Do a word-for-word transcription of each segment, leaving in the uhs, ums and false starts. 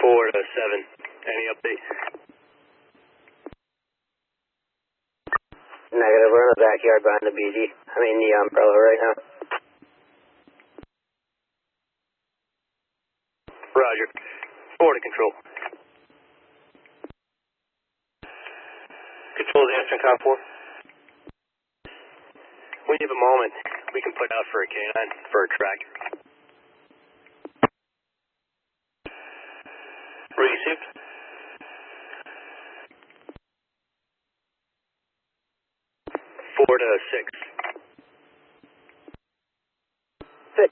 four to seven. Any update? Negative. We're in the backyard behind the B D. I mean the umbrella right now. Roger. Four to control. Control is answering cop four. When you have a moment, we can put out for a K nine for a tractor. Received. Four to six. Six.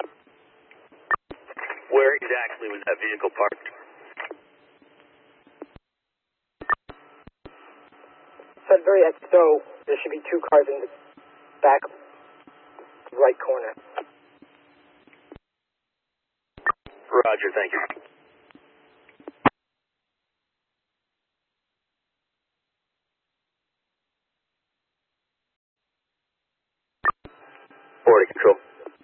Where exactly was that vehicle parked? Sudbury at Stowe. There should be two cars in the back right corner. Roger, thank you. Four to control.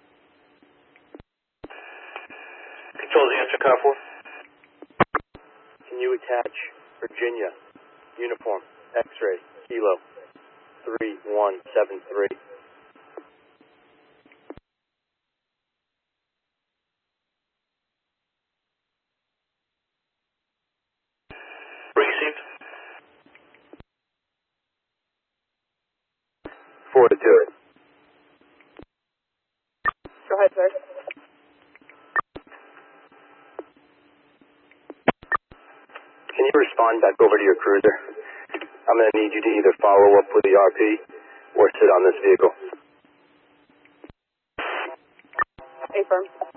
Control the answer, car four. Can you attach Virginia, uniform, X-ray, kilo, three one seven three. Received. Four to two. Go ahead, sir. Can you respond back over to your cruiser? I'm going to need you to either follow up with the R P or sit on this vehicle. Affirm.